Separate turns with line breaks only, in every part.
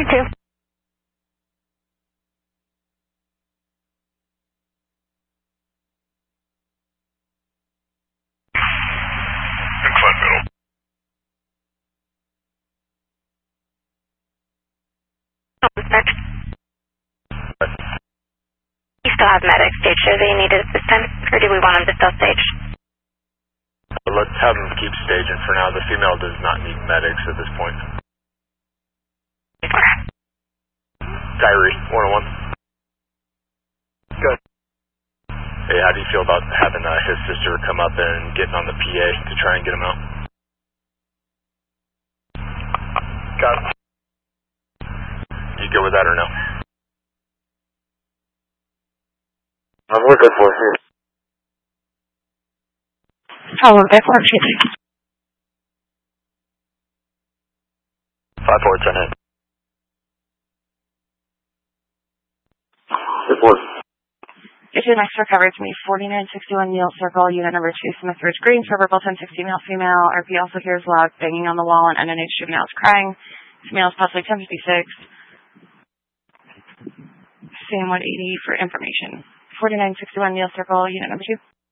2.
Incline middle.
Dispatch. You still have medics. Stage show that you needed at this time, or do we want them to still stage?
Let's have them keep staging for now. The female does not need medics at this point. Kyrie, 101. Good. Hey, how do you feel about having his sister come up and getting on the PA to try and get him out? Got it. You good with that or no?
I'm looking for him.
Follow back worksheet.
5-4, 10-8.
Report.
Issue next recovered to me 4961 Neal Circle, unit number 2, Smith Ridge Green, verbal 1060, male, female. RP also hears loud banging on the wall and NNH juvenile is crying. Female is possibly 1056. Same 180 for information. 4961 Neal Circle, unit number 2.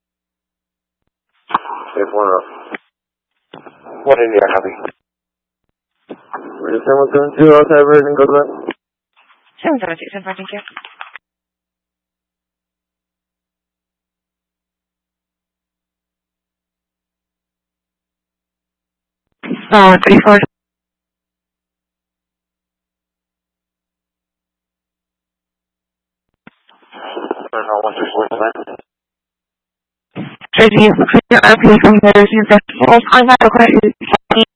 Safe 1 up. What in here, Happy? Where is someone going to outside version go to that?
772, 7 thank you. Oh, 34. Tracy, I'm from the I've had a question.